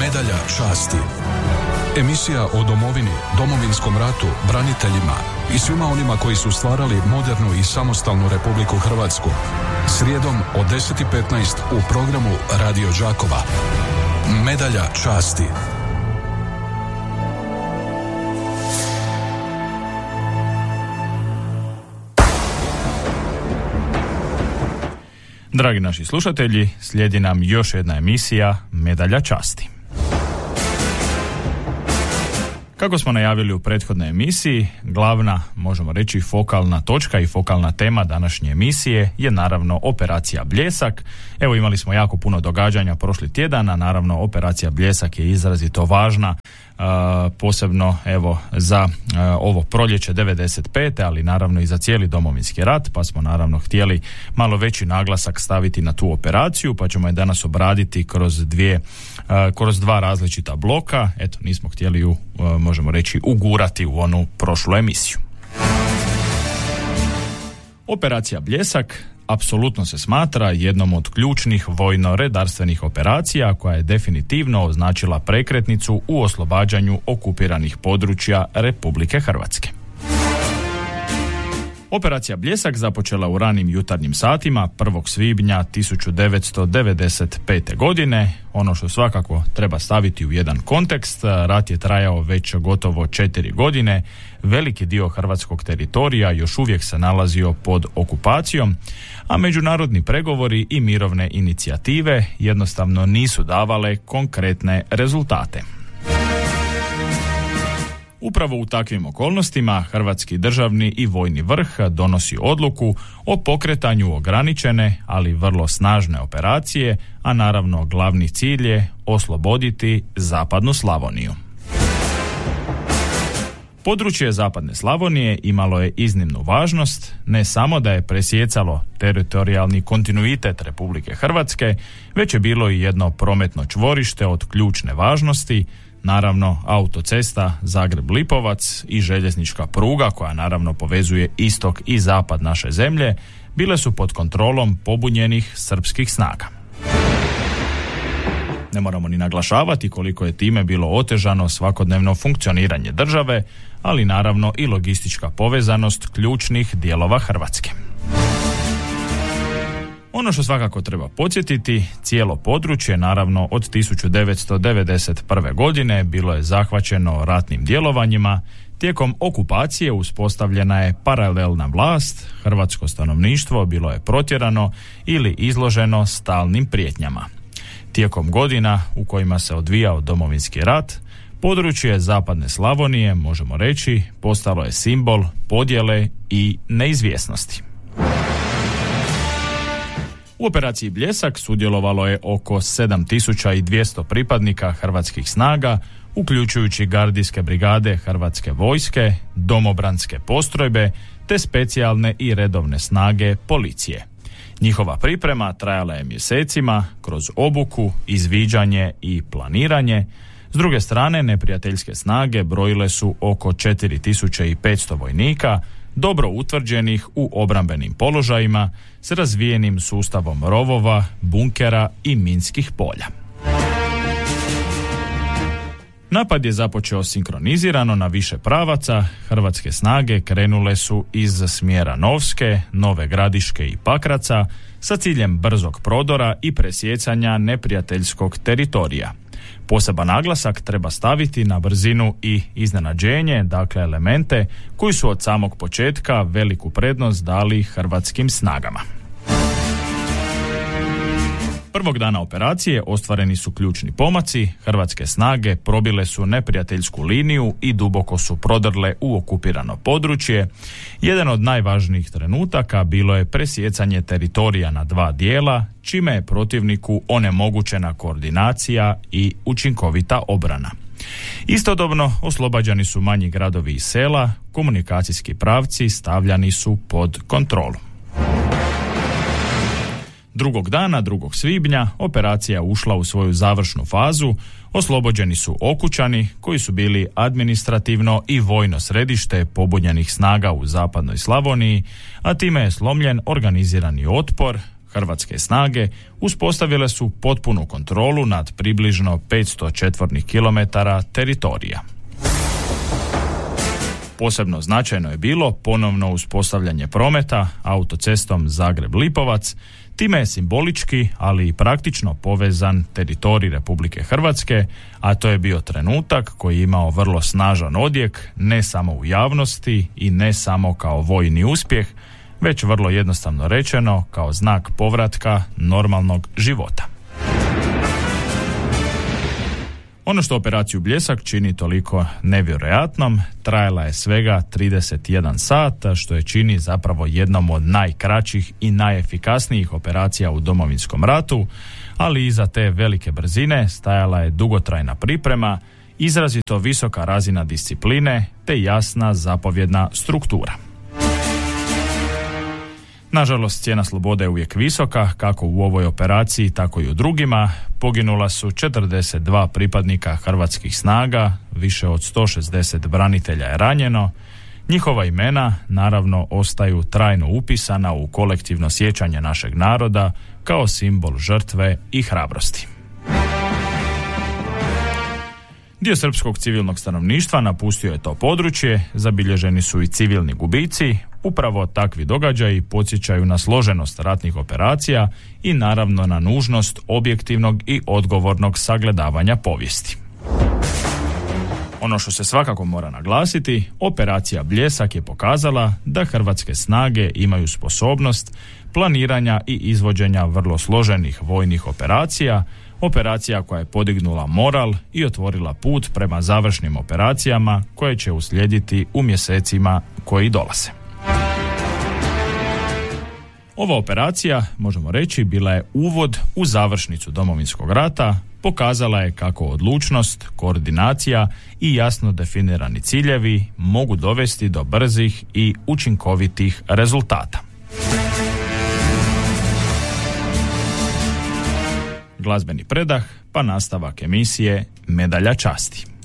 Medalja časti. Emisija o domovini, Domovinskom ratu, braniteljima i svima onima koji su stvarali modernu i samostalnu Republiku Hrvatsku. Srijedom od 10:15 u programu Radio Đakova. Medalja časti. Dragi naši slušatelji, slijedi nam još jedna emisija Medalja časti. Kako smo najavili u prethodnoj emisiji, glavna, možemo reći, fokalna točka i fokalna tema današnje emisije je naravno Operacija Bljesak. Evo, imali smo jako puno događanja prošli tjedan, a naravno Operacija Bljesak je izrazito važna, posebno evo za ovo proljeće 95. ali naravno i za cijeli Domovinski rat, pa smo naravno htjeli malo veći naglasak staviti na tu operaciju, pa ćemo je danas obraditi kroz dva različita bloka. Eto, nismo htjeli ju, možemo reći, ugurati u onu prošlu emisiju. Operacija Bljesak apsolutno se smatra jednom od ključnih vojno-redarstvenih operacija koja je definitivno označila prekretnicu u oslobađanju okupiranih područja Republike Hrvatske. Operacija Bljesak započela u ranim jutarnjim satima 1. svibnja 1995. godine. Ono što svakako treba staviti u jedan kontekst, rat je trajao već gotovo 4 godine, veliki dio hrvatskog teritorija još uvijek se nalazio pod okupacijom, a međunarodni pregovori i mirovne inicijative jednostavno nisu davale konkretne rezultate. Upravo u takvim okolnostima hrvatski državni i vojni vrh donosi odluku o pokretanju ograničene, ali vrlo snažne operacije, a naravno glavni cilj je osloboditi zapadnu Slavoniju. Područje zapadne Slavonije imalo je iznimnu važnost, ne samo da je presjecalo teritorijalni kontinuitet Republike Hrvatske, već je bilo i jedno prometno čvorište od ključne važnosti, naravno autocesta Zagreb-Lipovac i željeznička pruga koja naravno povezuje istok i zapad naše zemlje, bile su pod kontrolom pobunjenih srpskih snaga. Ne moramo ni naglašavati koliko je time bilo otežano svakodnevno funkcioniranje države, ali naravno i logistička povezanost ključnih dijelova Hrvatske. Ono što svakako treba podsjetiti, cijelo područje, naravno od 1991. godine, bilo je zahvaćeno ratnim djelovanjima. Tijekom okupacije uspostavljena je paralelna vlast, hrvatsko stanovništvo bilo je protjerano ili izloženo stalnim prijetnjama. Tijekom godina u kojima se odvijao Domovinski rat, područje zapadne Slavonije, možemo reći, postalo je simbol podjele i neizvjesnosti. U operaciji Bljesak sudjelovalo je oko 7200 pripadnika hrvatskih snaga, uključujući gardijske brigade Hrvatske vojske, domobranske postrojbe te specijalne i redovne snage policije. Njihova priprema trajala je mjesecima kroz obuku, izviđanje i planiranje. S druge strane, neprijateljske snage brojile su oko 4500 vojnika, dobro utvrđenih u obrambenim položajima s razvijenim sustavom rovova, bunkera i minskih polja. Napad je započeo sinkronizirano na više pravaca. Hrvatske snage krenule su iz smjera Novske, Nove Gradiške i Pakraca sa ciljem brzog prodora i presjecanja neprijateljskog teritorija. Poseban naglasak treba staviti na brzinu i iznenađenje, dakle elemente koji su od samog početka veliku prednost dali hrvatskim snagama. Prvog dana operacije ostvareni su ključni pomaci, hrvatske snage probile su neprijateljsku liniju i duboko su prodrle u okupirano područje. Jedan od najvažnijih trenutaka bilo je presjecanje teritorija na dva dijela, čime je protivniku onemogućena koordinacija i učinkovita obrana. Istodobno oslobađani su manji gradovi i sela, komunikacijski pravci stavljani su pod kontrolu. Drugog dana, 2. svibnja, operacija ušla u svoju završnu fazu. Oslobođeni su Okučani, koji su bili administrativno i vojno središte pobunjenih snaga u zapadnoj Slavoniji, a time je slomljen organizirani otpor, hrvatske snage uspostavile su potpunu kontrolu nad približno 500 četvornih kilometara teritorija. Posebno značajno je bilo ponovno uspostavljanje prometa autocestom Zagreb-Lipovac. Time je simbolički, ali i praktično povezan teritorij Republike Hrvatske, a to je bio trenutak koji je imao vrlo snažan odjek, ne samo u javnosti i ne samo kao vojni uspjeh, već vrlo jednostavno rečeno kao znak povratka normalnog života. Ono što operaciju Bljesak čini toliko nevjerojatnom, trajala je svega 31 sat, što je čini zapravo jednom od najkraćih i najefikasnijih operacija u Domovinskom ratu, ali iza te velike brzine stajala je dugotrajna priprema, izrazito visoka razina discipline te jasna zapovjedna struktura. Nažalost, cijena slobode je uvijek visoka, kako u ovoj operaciji, tako i u drugima. Poginula su 42 pripadnika hrvatskih snaga, više od 160 branitelja je ranjeno. Njihova imena, naravno, ostaju trajno upisana u kolektivno sjećanje našeg naroda kao simbol žrtve i hrabrosti. Dio srpskog civilnog stanovništva napustio je to područje, zabilježeni su i civilni gubici. Upravo takvi događaji podsjećaju na složenost ratnih operacija i naravno na nužnost objektivnog i odgovornog sagledavanja povijesti. Ono što se svakako mora naglasiti, operacija Bljesak je pokazala da hrvatske snage imaju sposobnost planiranja i izvođenja vrlo složenih vojnih operacija, operacija koja je podignula moral i otvorila put prema završnim operacijama koje će uslijediti u mjesecima koji dolaze. Ova operacija, možemo reći, bila je uvod u završnicu Domovinskog rata, pokazala je kako odlučnost, koordinacija i jasno definirani ciljevi mogu dovesti do brzih i učinkovitih rezultata. Glazbeni predah, pa nastavak emisije Medalja časti.